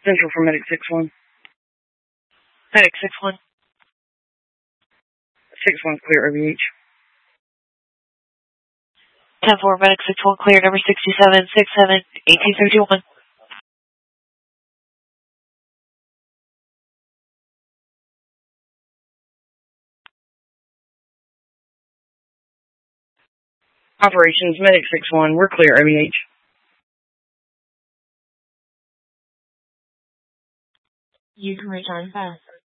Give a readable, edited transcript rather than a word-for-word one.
Central for Medic 6-1. Medic 6-1. 6-1's clear OVH. 10-4, Medic 6-1, clear, number 67, 67, 1851. Operations, Medic 6-1, we're clear OVH. You can return fast.